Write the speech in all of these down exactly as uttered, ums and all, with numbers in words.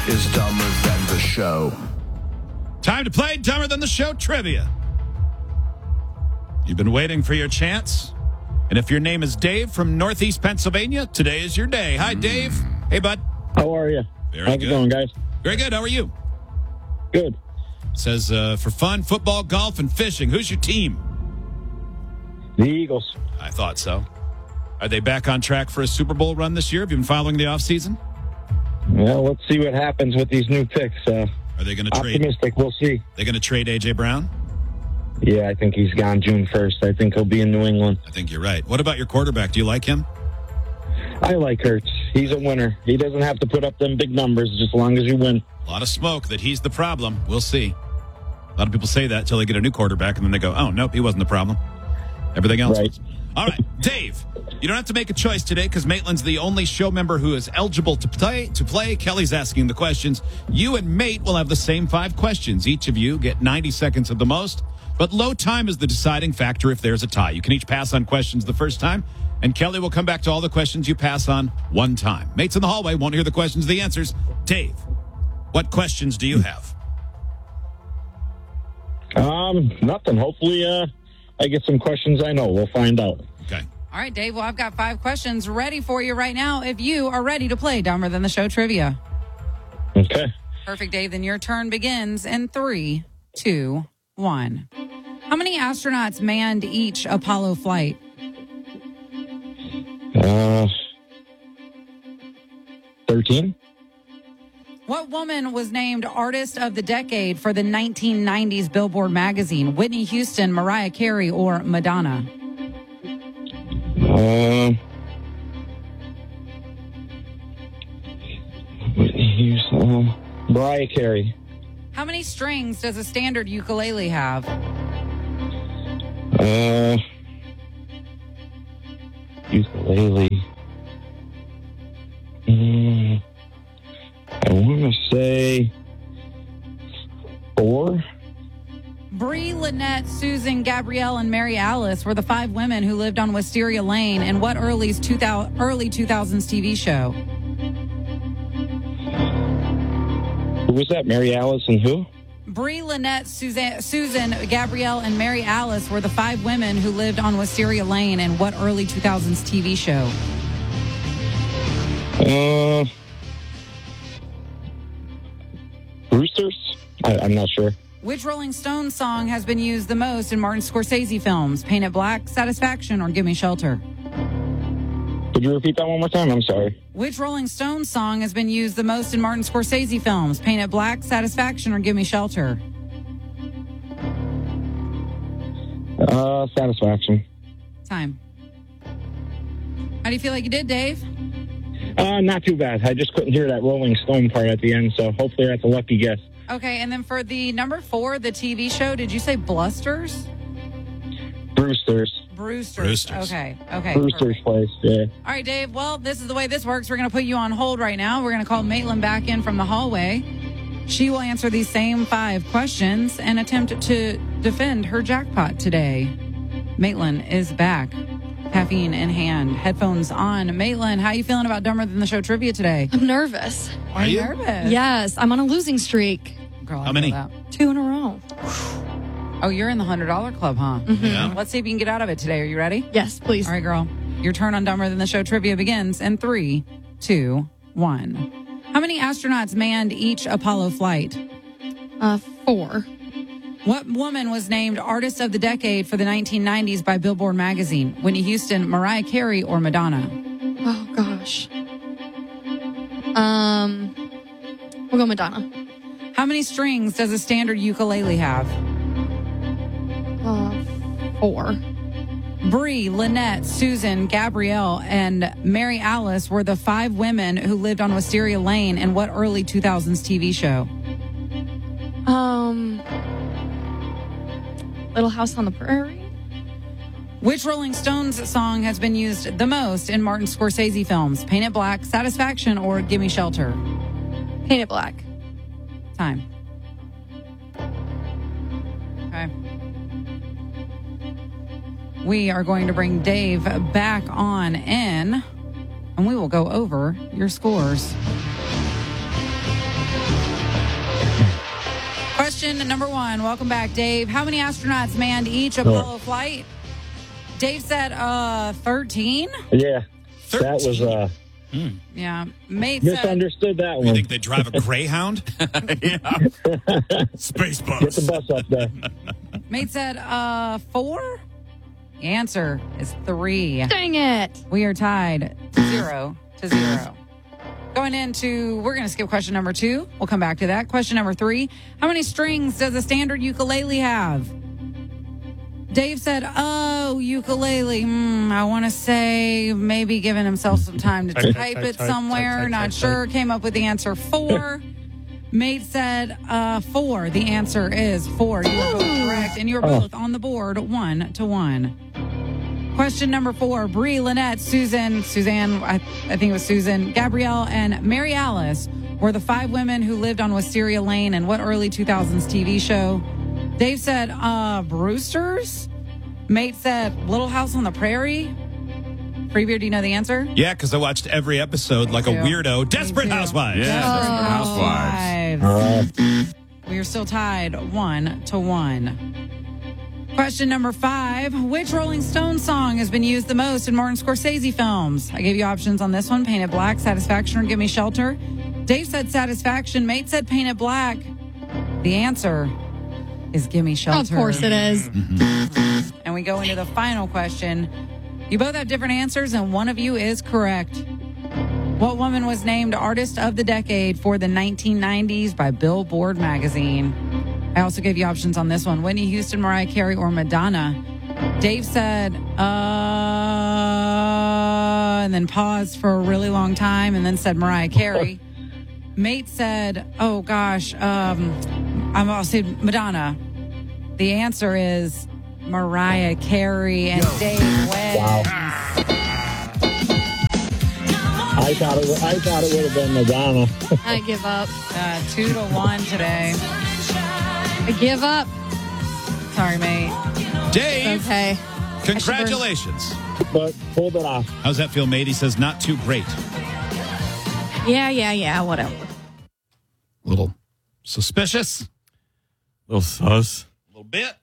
is Dumber Than the Show. Time to play Dumber Than the Show trivia. You've been waiting for your chance. And if your name is Dave from Northeast Pennsylvania, today is your day. Hi, Dave. Hey, bud. How are you? Very How's good. it going, guys? Very good. How are you? Good. Says uh, for fun, football, golf, and fishing. Who's your team? The Eagles. I thought so. Are they back on track for a Super Bowl run this year? Have you been following the offseason? Well, let's see what happens with these new picks. Uh, Are they going to trade? Optimistic. We'll see. They're going to trade A J. Brown? Yeah, I think he's gone June first. I think he'll be in New England. I think you're right. What about your quarterback? Do you like him? I like Hurts. He's a winner. He doesn't have to put up them big numbers just as long as you win. A lot of smoke that he's the problem. We'll see. A lot of people say that until they get a new quarterback, and then they go, oh, nope, he wasn't the problem. Everything else Right. was. All right, Dave, you don't have to make a choice today because Maitland's the only show member who is eligible to play. To play, Kelly's asking the questions. You and Mate will have the same five questions. Each of you get ninety seconds at the most, but low time is the deciding factor if there's a tie. You can each pass on questions the first time, and Kelly will come back to all the questions you pass on one time. Mate's in the hallway, won't hear the questions, the answers. Dave, what questions do you have? Um, nothing. Hopefully, uh, I get some questions I know. We'll find out. Okay. All right, Dave. Well, I've got five questions ready for you right now if you are ready to play Dumber Than the Show trivia. Okay. Perfect, Dave. Then your turn begins in three, two, one. How many astronauts manned each Apollo flight? Uh, thirteen. What woman was named Artist of the Decade for the nineteen nineties Billboard magazine? Whitney Houston, Mariah Carey, or Madonna? Uh, Whitney Houston. Uh, Mariah Carey. How many strings does a standard ukulele have? Uh, ukulele. Mm, I want to say four. Brie, Lynette, Susan, Gabrielle, and Mary Alice were the five women who lived on Wisteria Lane in what early two thousand, early two thousands T V show? Who was that? Mary Alice and who? Brie, Lynette, Suzanne, Susan, Gabrielle, and Mary Alice were the five women who lived on Wisteria Lane in what early two thousands T V show? Uh, Roosters? I, I'm not sure. Which Rolling Stones song has been used the most in Martin Scorsese films? Paint It Black, Satisfaction, or Gimme Shelter? Could you repeat that one more time? I'm sorry. Which Rolling Stones song has been used the most in Martin Scorsese films? Paint It Black, Satisfaction, or Gimme Shelter? Uh, Satisfaction. Time. How do you feel like you did, Dave? Uh, not too bad. I just couldn't hear that Rolling Stone part at the end, so hopefully that's a lucky guess. Okay, and then for the number four, the T V show, did you say Blusters? Brewsters. Brewsters. Brewsters. Okay, okay. Brewster's perfect. place, yeah. All right, Dave. Well, this is the way this works. We're going to put you on hold right now. We're going to call Maitland back in from the hallway. She will answer these same five questions and attempt to defend her jackpot today. Maitland is back. Caffeine in hand, headphones on. Maitland, how you feeling about Dumber Than the Show trivia today? I'm nervous. Are you? nervous? Yes, I'm on a losing streak. Girl, I How feel many? that. Two in a row. Oh, you're in the one hundred dollars club, huh? Mm-hmm. Yeah. Let's see if you can get out of it today. Are you ready? Yes, please. All right, girl. Your turn on Dumber Than the Show trivia begins in three, two, one. How many astronauts manned each Apollo flight? Uh, four. What woman was named Artist of the Decade for the nineteen nineties by Billboard magazine? Whitney Houston, Mariah Carey, or Madonna? Oh, gosh. Um, we'll go Madonna. How many strings does a standard ukulele have? Uh, four. Brie, Lynette, Susan, Gabrielle, and Mary Alice were the five women who lived on Wisteria Lane in what early two thousands T V show? Um, Little House on the Prairie. Which Rolling Stones song has been used the most in Martin Scorsese films? Paint It Black, Satisfaction, or Gimme Shelter? Paint It Black. Time. Okay. We are going to bring Dave back on in, and we will go over your scores. Question number one. Welcome back, Dave. How many astronauts manned each Apollo flight? Dave said uh, thirteen. Yeah, that was uh, Yeah. Mate said, misunderstood that You one. think they drive a Greyhound? Space Get bus. the bus up there. Mate said uh, four. The answer is three. Dang it. We are tied zero to zero. Going into, we're going to skip question number two. We'll come back to that. Question number three. How many strings does a standard ukulele have? Dave said, oh, ukulele. Hmm, I want to say maybe giving himself some time to Type, type type, it type, somewhere. type, type, Not type, sure. Came up with the answer four. Mate said uh, four. The answer is four. You are both correct, and you are both on the board one to one. Question number four. Bree, Lynette, Susan, Suzanne, I, I think it was Susan, Gabrielle, and Mary Alice were the five women who lived on Wisteria Lane in what early two thousands T V show? Dave said, uh, Brewster's. Mate said, Little House on the Prairie. Freebeer, do you know the answer? Yeah, because I watched every episode like a Me too. weirdo. Desperate Me too. Housewives. Yeah, Desperate Housewives. Housewives. We are still tied one to one. Question number five. Which Rolling Stones song has been used the most in Martin Scorsese films? I gave you options on this one. Painted Black, Satisfaction, or Give Me Shelter. Dave said Satisfaction. Mate said Painted Black. The answer is Give Me Shelter. Of course it is. And we go into the final question. You both have different answers, and one of you is correct. What woman was named Artist of the Decade for the nineteen nineties by Billboard magazine? I also gave you options on this one. Whitney Houston, Mariah Carey, or Madonna. Dave said, uh, and then paused for a really long time and then said Mariah Carey. Mate said, oh gosh, um, I'm, I'll say Madonna. The answer is Mariah Carey, and Dave wins. Wow. I thought it. Was, I thought it would have been Madonna. I give up. Uh, two to one today. I give up. Sorry, mate. Dave, Okay. congratulations. But pulled it off. How's that feel, mate? He says not too great. Yeah, yeah, yeah, whatever. A little suspicious. little sus. A little bit.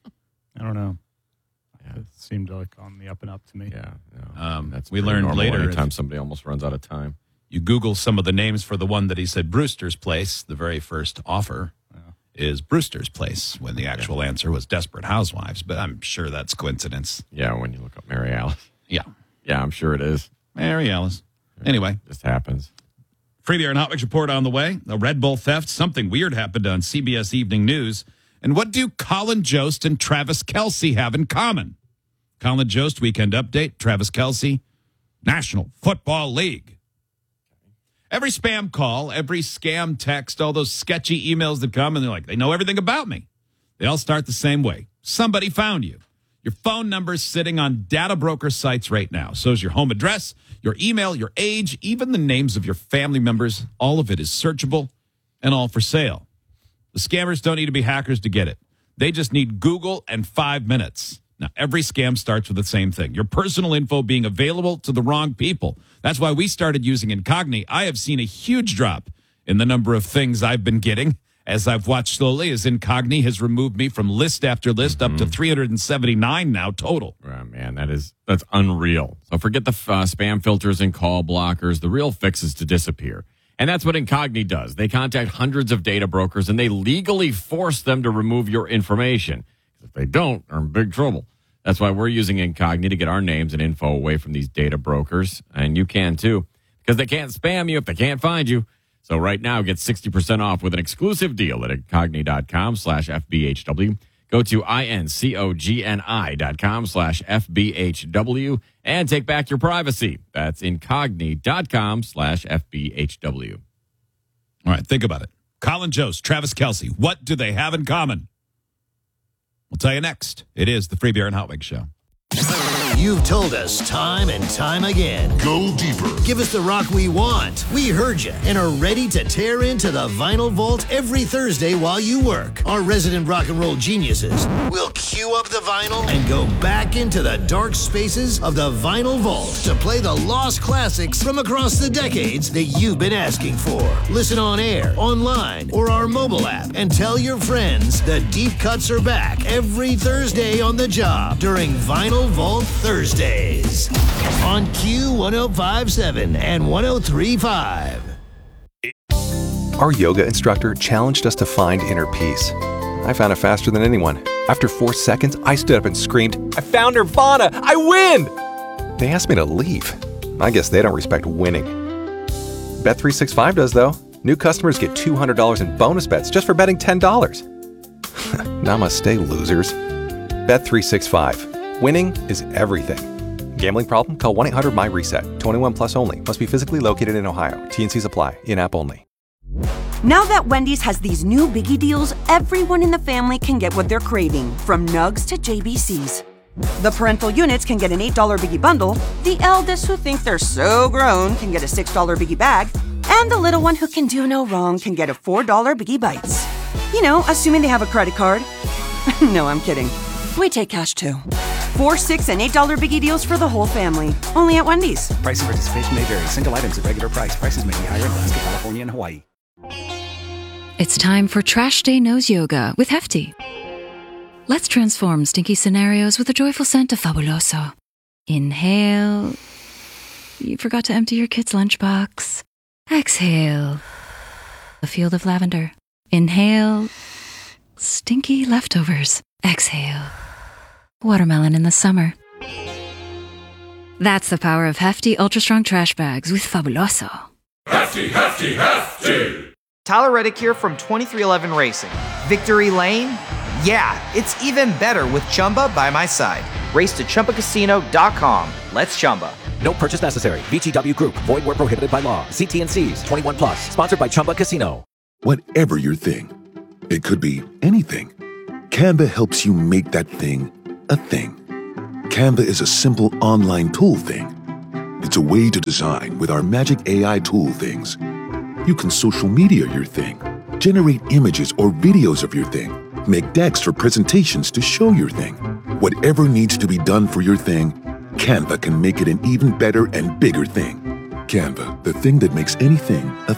I don't know. It seemed like on the up and up to me. Yeah. No, Um, that's we pretty learned normal later Anytime if- somebody almost runs out of time. You Google some of the names for the one that he said Brewster's Place. The very first offer is Brewster's Place when the actual answer was Desperate Housewives. But I'm sure that's coincidence. Yeah, when you look up Mary Alice. Yeah. Yeah, I'm sure it is. Mary Alice. Anyway, Just happens. Free Beer and Hot Wings report on the way. A Red Bull theft. Something weird happened on C B S Evening News. And what do Colin Jost and Travis Kelce have in common? Colin Jost, Weekend Update. Travis Kelce, National Football League. Every spam call, every scam text, all those sketchy emails that come, and they're like, they know everything about me. They all start the same way. Somebody found you. Your phone number's sitting on data broker sites right now. So is your home address, your email, your age, even the names of your family members. All of it is searchable and all for sale. The scammers don't need to be hackers to get it. They just need Google and five minutes. Now, every scam starts with the same thing. Your personal info being available to the wrong people. That's why we started using Incogni. I have seen a huge drop in the number of things I've been getting as I've watched slowly as Incogni has removed me from list after list up to three hundred seventy-nine now total. Oh, man, that is that's unreal. So forget the uh, spam filters and call blockers. The real fix is to disappear. And that's what Incogni does. They contact hundreds of data brokers, and they legally force them to remove your information. If they don't, they're in big trouble. That's why we're using Incogni to get our names and info away from these data brokers. And you can, too, because they can't spam you if they can't find you. So right now, get sixty percent off with an exclusive deal at Incogni.com slash FBHW. Go to I-N-C-O-G-N-I dot com slash F-B-H-W and take back your privacy. That's Incogni.com slash F-B-H-W. All right, think about it. Colin Jost, Travis Kelce, what do they have in common? We'll tell you next. It is the Free Beer and Hot Wings Show. You've told us time and time again. Go deeper. Give us the rock we want. We heard you and are ready to tear into the Vinyl Vault every Thursday while you work. Our resident rock and roll geniuses will cue up the vinyl and go back into the dark spaces of the Vinyl Vault to play the lost classics from across the decades that you've been asking for. Listen on air, online, or our mobile app and tell your friends the deep cuts are back every Thursday on the job during Vinyl Vault Thursdays on Q one oh five point seven and one oh three point five. Our yoga instructor challenged us to find inner peace. I found it faster than anyone. After four seconds, I stood up and screamed, "I found Nirvana! I win!" They asked me to leave. I guess they don't respect winning. Bet three sixty-five does, though. New customers get two hundred dollars in bonus bets just for betting ten dollars. Namaste, losers. Bet three sixty-five. Winning is everything. Gambling problem? Call one eight hundred my reset. twenty-one plus only. Must be physically located in Ohio. T N Cs apply. In-app only. Now that Wendy's has these new biggie deals, everyone in the family can get what they're craving, from nugs to J B Cs. The parental units can get an eight dollar biggie bundle, the eldest who think they're so grown can get a six dollar biggie bag, and the little one who can do no wrong can get a four dollar biggie bites. You know, assuming they have a credit card. No, I'm kidding. We take cash too. Four, six, and eight dollar biggie deals for the whole family. Only at Wendy's. Price and participation may vary. Single items at regular price. Prices may be higher in Alaska, California, and Hawaii. It's time for Trash Day Nose Yoga with Hefty. Let's transform stinky scenarios with a joyful scent of Fabuloso. Inhale. You forgot to empty your kid's lunchbox. Exhale. A field of lavender. Inhale. Stinky leftovers. Exhale. Watermelon in the summer. That's the power of Hefty Ultra Strong Trash Bags with Fabuloso. Hefty, hefty, hefty! Tyler Reddick here from twenty-three eleven Racing. Victory Lane? Yeah, it's even better with Chumba by my side. Race to Chumba Casino dot com. Let's Chumba. No purchase necessary. V G W Group. Void where prohibited by law. See T N Cs. twenty-one plus. Sponsored by Chumba Casino. Whatever your thing, it could be anything. Canva helps you make that thing a thing. Canva is a simple online tool thing. It's a way to design with our magic A I tool things. You can social media your thing, generate images or videos of your thing, make decks or presentations to show your thing. Whatever needs to be done for your thing, Canva can make it an even better and bigger thing. Canva, the thing that makes anything a